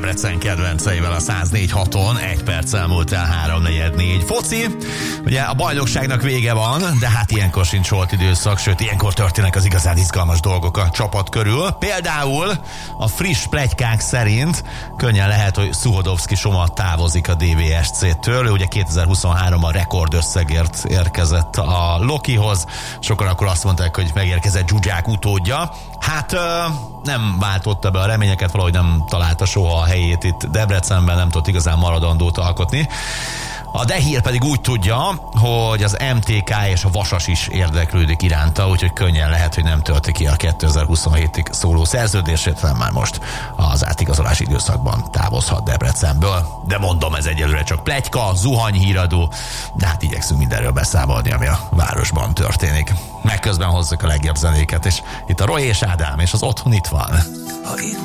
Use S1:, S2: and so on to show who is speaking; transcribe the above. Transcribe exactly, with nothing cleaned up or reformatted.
S1: Debrecen kedvenceivel a száz négy haton, egy perc elmúlt el három negyven négy. Foci, ugye a bajnokságnak vége van, de hát ilyenkor sincs volt időszak, sőt ilyenkor történnek az igazán izgalmas dolgok a csapat körül. Például a friss pletykák szerint könnyen lehet, hogy Szuhodovszki Soma távozik a dé vé es cé-től. Ő ugye kétezer-huszonháromban rekordösszegért érkezett a Lokihoz. Sokan akkor azt mondták, hogy megérkezett Zsuzsák utódja. Hát nem váltotta be a reményeket, valahogy nem találta soha a helyét itt Debrecenben, nem tudott igazán maradandót alkotni. A Dehír pedig úgy tudja, hogy az em té ká és a Vasas is érdeklődik iránta, úgyhogy könnyen lehet, hogy nem tölti ki a kétezer-huszonhétig szóló szerződését, hanem már most az átigazolási időszakban távozhat Debrecenből. De mondom, ez egyelőre csak pletyka, zuhanyhíradó, de hát igyekszünk mindenről beszámolni, ami a városban történik. Megközben hozzuk a legjobb zenéket, és itt a Roy és Ádám, és az otthon itt van.